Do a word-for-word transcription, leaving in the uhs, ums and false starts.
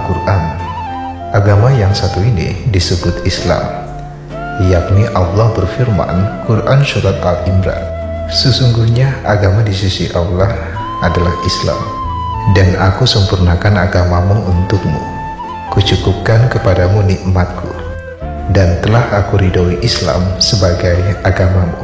Al-Quran. Agama yang satu ini disebut Islam, yakni Allah berfirman, Quran Surat Al-Imran, sesungguhnya agama di sisi Allah adalah Islam, dan aku sempurnakan agamamu untukmu, kucukupkan kepadamu nikmatku, dan telah aku ridhoi Islam sebagai agamamu.